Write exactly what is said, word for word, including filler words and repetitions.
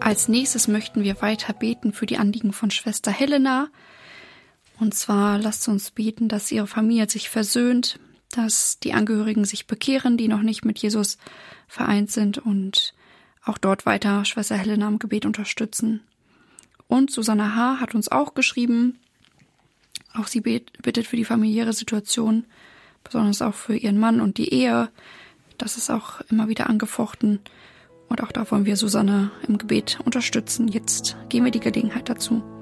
Als nächstes möchten wir weiter beten für die Anliegen von Schwester Helena. Und zwar lasst uns beten, dass ihre Familie sich versöhnt, dass die Angehörigen sich bekehren, die noch nicht mit Jesus vereint sind und auch dort weiter Schwester Helena im Gebet unterstützen. Und Susanne H. hat uns auch geschrieben, auch sie bittet für die familiäre Situation, besonders auch für ihren Mann und die Ehe. Das ist auch immer wieder angefochten. Und auch da wollen wir Susanne im Gebet unterstützen. Jetzt geben wir die Gelegenheit dazu.